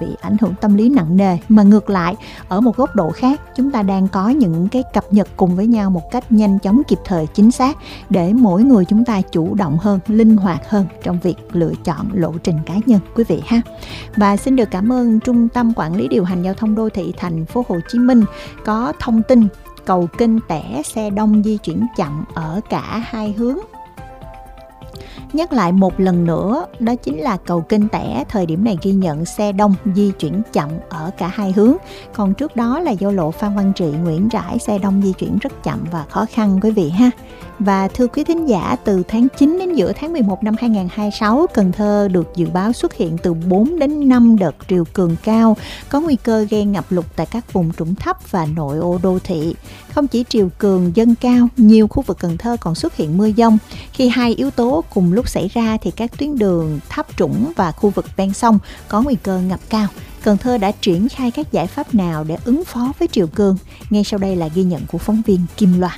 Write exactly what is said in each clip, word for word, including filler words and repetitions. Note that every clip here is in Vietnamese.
bị ảnh hưởng tâm lý nặng nề, mà ngược lại ở một góc độ khác, chúng ta đang có những cái cập nhật cùng với nhau một cách nhanh chóng, kịp thời, chính xác để mỗi người chúng ta chủ động hơn, linh hoạt hơn trong việc lựa chọn lộ trình cá nhân quý vị ha. Và xin được cảm ơn Trung tâm Quản lý điều hành giao thông đô thị thành phố Hồ Chí Minh có thông tin cầu Kênh Tẻ xe đông di chuyển chậm ở cả hai hướng. Nhắc lại một lần nữa, đó chính là cầu Kênh Tẻ thời điểm này ghi nhận xe đông di chuyển chậm ở cả hai hướng. Còn trước đó là giao lộ Phan Văn Trị, Nguyễn Trãi xe đông di chuyển rất chậm và khó khăn quý vị ha. Và thưa quý thính giả, từ tháng chín đến giữa tháng mười một năm hai không hai sáu, Cần Thơ được dự báo xuất hiện từ bốn đến năm đợt triều cường cao, có nguy cơ gây ngập lụt tại các vùng trũng thấp và nội ô đô thị. Không chỉ triều cường dâng cao, nhiều khu vực Cần Thơ còn xuất hiện mưa dông. Khi hai yếu tố cùng lúc xảy ra thì các tuyến đường thấp trũng và khu vực ven sông có nguy cơ ngập cao. Cần Thơ đã triển khai các giải pháp nào để ứng phó với triều cường? Ngay sau đây là ghi nhận của phóng viên Kim Loan.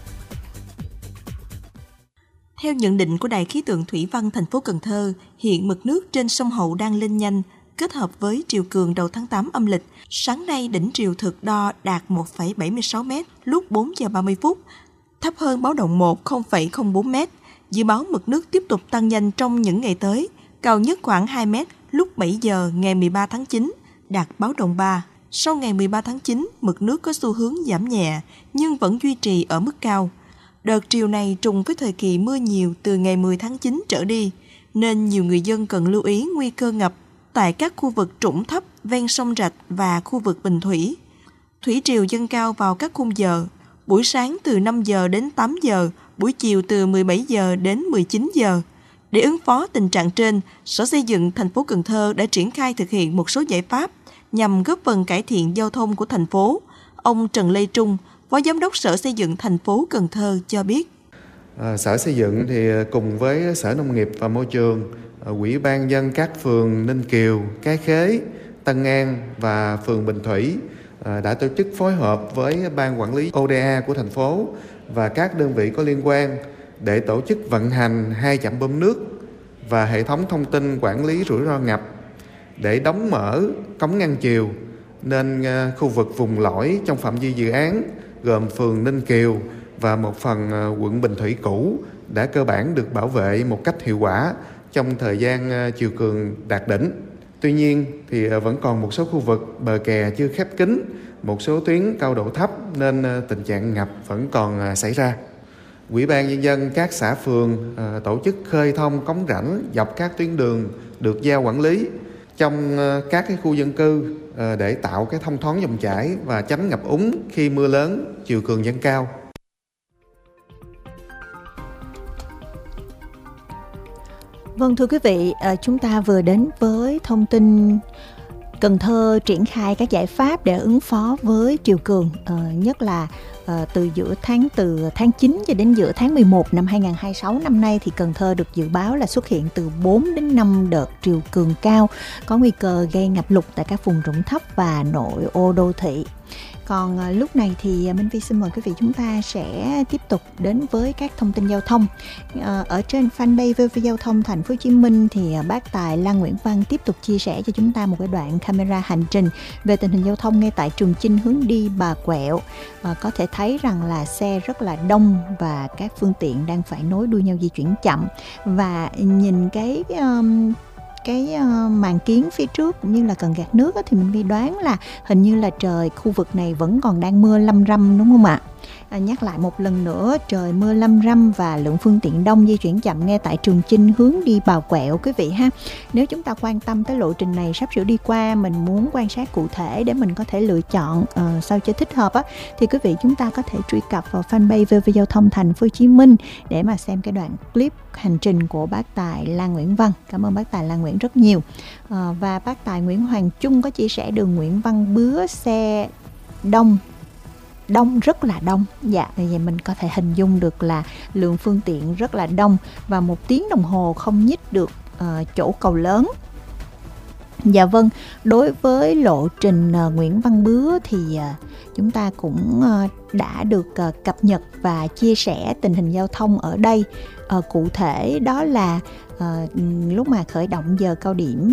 Theo nhận định của Đài khí tượng thủy văn thành phố Cần Thơ, hiện mực nước trên sông Hậu đang lên nhanh, kết hợp với triều cường đầu tháng tám âm lịch. Sáng nay đỉnh triều thực đo đạt một phẩy bảy mươi sáu mét lúc bốn giờ ba mươi phút, thấp hơn báo động một không phẩy không bốn mét. Dự báo mực nước tiếp tục tăng nhanh trong những ngày tới, cao nhất khoảng hai mét lúc bảy giờ ngày mười ba tháng chín, đạt báo động ba. Sau ngày mười ba tháng chín, mực nước có xu hướng giảm nhẹ nhưng vẫn duy trì ở mức cao. Đợt triều này trùng với thời kỳ mưa nhiều từ ngày mười tháng chín trở đi, nên nhiều người dân cần lưu ý nguy cơ ngập tại các khu vực trũng thấp ven sông Rạch và khu vực Bình Thủy. Thủy triều dâng cao vào các khung giờ, buổi sáng từ năm giờ đến tám giờ, buổi chiều từ mười bảy giờ đến mười chín giờ. Để ứng phó tình trạng trên, Sở Xây dựng thành phố Cần Thơ đã triển khai thực hiện một số giải pháp nhằm góp phần cải thiện giao thông của thành phố. Ông Trần Lê Trung, Phó Giám đốc Sở Xây dựng thành phố Cần Thơ cho biết. À, Sở Xây dựng thì cùng với Sở Nông nghiệp và Môi trường, Ủy ban nhân dân các phường Ninh Kiều, Cái Khế, Tân An và phường Bình Thủy à, đã tổ chức phối hợp với Ban Quản lý ô đê a của thành phố và các đơn vị có liên quan để tổ chức vận hành hai trạm bơm nước và hệ thống thông tin quản lý rủi ro ngập để đóng mở cống ngăn triều, nên à, khu vực vùng lõi trong phạm vi dự án gồm phường Ninh Kiều và một phần à, quận Bình Thủy cũ đã cơ bản được bảo vệ một cách hiệu quả trong thời gian à, triều cường đạt đỉnh. Tuy nhiên thì à, vẫn còn một số khu vực bờ kè chưa khép kín, một số tuyến cao độ thấp nên à, tình trạng ngập vẫn còn à, xảy ra. Ủy ban nhân dân các xã phường à, tổ chức khơi thông cống rãnh dọc các tuyến đường được giao quản lý trong à, các cái khu dân cư à, để tạo cái thông thoáng dòng chảy và tránh ngập úng khi mưa lớn, triều cường dâng cao. Vâng thưa quý vị, chúng ta vừa đến với thông tin Cần Thơ triển khai các giải pháp để ứng phó với triều cường, nhất là từ giữa tháng từ tháng chín cho đến giữa tháng mười một năm hai không hai sáu năm nay thì Cần Thơ được dự báo là xuất hiện từ bốn đến năm đợt triều cường cao, có nguy cơ gây ngập lụt tại các vùng trũng thấp và nội ô đô thị. Còn à, lúc này thì Minh Phi xin mời quý vị chúng ta sẽ tiếp tục đến với các thông tin giao thông. À, ở trên fanpage vê vê Giao thông Thành phố Hồ Chí Minh thì à, bác tài Lan Nguyễn Văn tiếp tục chia sẻ cho chúng ta một cái đoạn camera hành trình về tình hình giao thông ngay tại Trường Chinh hướng đi Bà Quẹo. À, có thể thấy rằng là xe rất là đông và các phương tiện đang phải nối đuôi nhau di chuyển chậm, và nhìn cái um, cái uh, màn kiến phía trước cũng như là cần gạt nước á, thì mình vi đoán là hình như là trời khu vực này vẫn còn đang mưa lâm râm đúng không ạ? À, nhắc lại một lần nữa, trời mưa lâm râm và lượng phương tiện đông di chuyển chậm ngay tại Trường Chinh hướng đi Bà Quẹo quý vị ha. Nếu chúng ta quan tâm tới lộ trình này sắp sửa đi qua, mình muốn quan sát cụ thể để mình có thể lựa chọn uh, sao cho thích hợp á, thì quý vị chúng ta có thể truy cập vào fanpage vê vê Giao thông Thành phố Hồ Chí Minh để mà xem cái đoạn clip hành trình của bác tài Lan Nguyễn Văn. Cảm ơn bác tài Lan Nguyễn rất nhiều. Uh, và bác tài Nguyễn Hoàng Trung có chia sẻ đường Nguyễn Văn Bứa xe đông đông rất là đông. Dạ, vậy mình có thể hình dung được là lượng phương tiện rất là đông và một tiếng đồng hồ không nhích được uh, chỗ cầu lớn. Dạ vâng, đối với lộ trình uh, Nguyễn Văn Bứa thì uh, chúng ta cũng uh, đã được uh, cập nhật và chia sẻ tình hình giao thông ở đây. Uh, cụ thể đó là uh, lúc mà khởi động giờ cao điểm